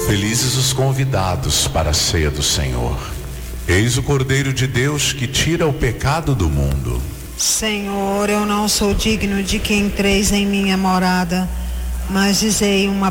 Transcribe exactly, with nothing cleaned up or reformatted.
Felizes os convidados para a ceia do Senhor. Eis o Cordeiro de Deus que tira o pecado do mundo. Senhor, eu não sou digno de que entreis em minha morada, mas dizei uma